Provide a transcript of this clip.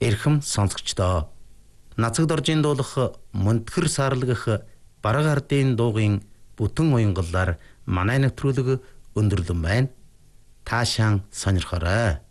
Эрхэм сонсогчдоо. Нацаг доржийн дуулах мөнтгөр саарлагах бараг ардын дуугийн бүтэн уянгалаар манай нэвтрүүлэг өндөрлөн байна. Таашаан сонирхорой.